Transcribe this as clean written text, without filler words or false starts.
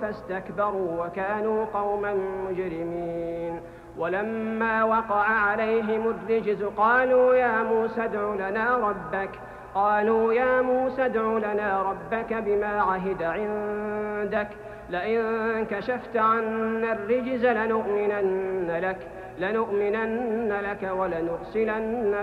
فاستكبروا وكانوا قوما مجرمين. ولما وقع عليهم الرجز قالوا يا موسى ادع لنا ربك بما عهد عندك لئن كشفت عنا الرجز لنؤمنن لك ولنرسلن